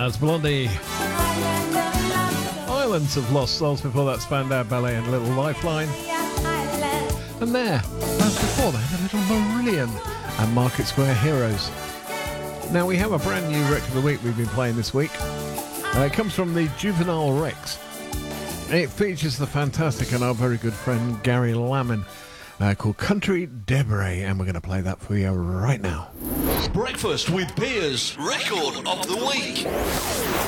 was Blondie. Islands of Lost Souls. Before that, Spandau Ballet and Little Lifeline. And there, as before that, a Little Marillion and Market Square Heroes. Now we have a brand new record of the week we've been playing this week. It comes from the Juvenile Rex. It features the fantastic and our very good friend Gary Lammin, called Country Debray, and we're going to play that for you right now. Breakfast with Piers, record of the week.